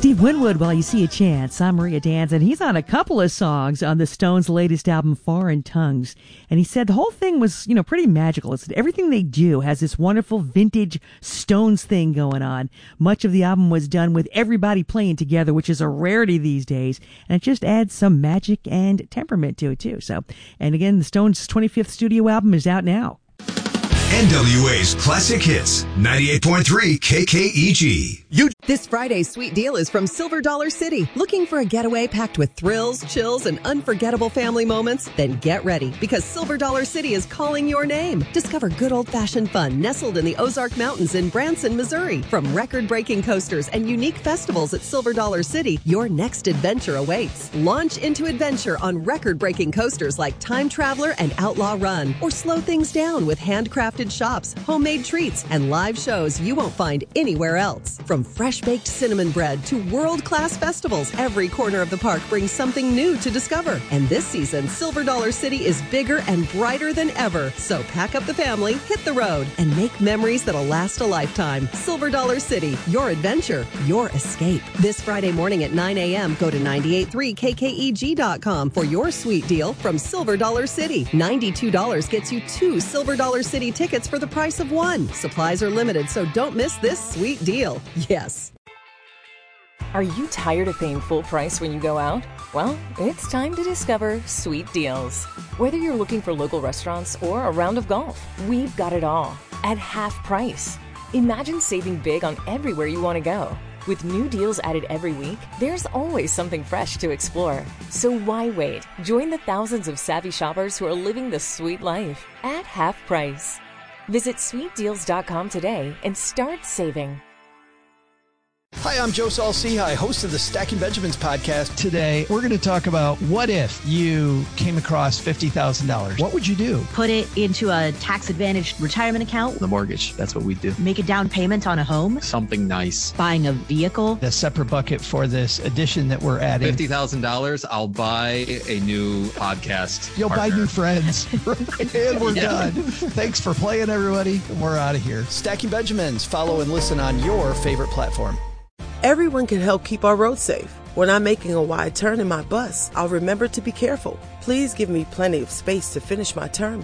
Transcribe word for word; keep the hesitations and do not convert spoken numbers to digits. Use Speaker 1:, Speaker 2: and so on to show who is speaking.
Speaker 1: Steve Winwood, While You See a Chance. I'm Maria Dans, and he's on a couple of songs on the Stones' latest album, Foreign Tongues. And he said the whole thing was, you know, pretty magical. It's everything they do has this wonderful vintage Stones thing going on. Much of the album was done with everybody playing together, which is a rarity these days. And it just adds some magic and temperament to it, too. So, and again, the Stones' twenty-fifth studio album is out now.
Speaker 2: N W A's Classic Hits, ninety-eight point three K K E G. You.
Speaker 3: This Friday's sweet deal is from Silver Dollar City. Looking for a getaway packed with thrills, chills, and unforgettable family moments? Then get ready, because Silver Dollar City is calling your name. Discover good old-fashioned fun nestled in the Ozark Mountains in Branson, Missouri. From record-breaking coasters and unique festivals at Silver Dollar City, your next adventure awaits. Launch into adventure on record-breaking coasters like Time Traveler and Outlaw Run, or slow things down with handcrafted shops, homemade treats, and live shows you won't find anywhere else. From fresh-baked cinnamon bread to world-class festivals, every corner of the park brings something new to discover. And this season, Silver Dollar City is bigger and brighter than ever. So pack up the family, hit the road, and make memories that'll last a lifetime. Silver Dollar City, your adventure, your escape. This Friday morning at nine a.m., go to nine eight three K K E G dot com for your sweet deal from Silver Dollar City. ninety-two dollars gets you two Silver Dollar City tickets for the price of one. Supplies are limited, so don't miss this sweet deal. Yes.
Speaker 4: Are you tired of paying full price when you go out? Well, it's time to discover Sweet Deals. Whether you're looking for local restaurants or a round of golf, we've got it all at half price. Imagine saving big on everywhere you want to go. With new deals added every week, there's always something fresh to explore. So why wait? Join the thousands of savvy shoppers who are living the sweet life at half price. Visit sweet deals dot com today and start saving.
Speaker 5: Hi, I'm Joe Saul-Sehy, host of the Stacking Benjamins podcast.
Speaker 6: Today, we're going to talk about what if you came across fifty thousand dollars. What would you do?
Speaker 7: Put it into a tax-advantaged retirement account.
Speaker 8: The mortgage, that's what we do.
Speaker 7: Make a down payment on a home.
Speaker 8: Something nice.
Speaker 7: Buying a vehicle.
Speaker 6: A separate bucket for this addition that we're adding.
Speaker 8: fifty thousand dollars, I'll buy a new podcast
Speaker 6: You'll
Speaker 8: partner.
Speaker 6: buy new friends. And we're
Speaker 8: Yeah.
Speaker 6: done. Thanks for playing, everybody. We're out of here.
Speaker 5: Stacking Benjamins. Follow and listen on your favorite platform.
Speaker 9: Everyone can help keep our roads safe. When I'm making a wide turn in my bus, I'll remember to be careful. Please give me plenty of space to finish my turn.